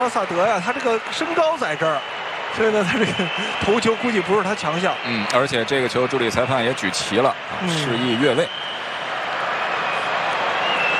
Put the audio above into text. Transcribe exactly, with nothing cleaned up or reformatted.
巴萨德呀，他这个身高在这儿，所以呢，他这个头球估计不是他强项。 嗯，而且这个球助理裁判也举旗了，啊，示意越位。